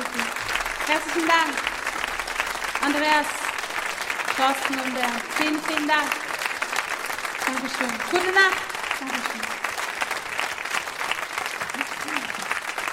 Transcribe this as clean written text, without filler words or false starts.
Timothy. Herzlichen Dank. Andreas, Thorsten und Bernd. Vielen, vielen Dank. Dankeschön. Gute Nacht. Dankeschön.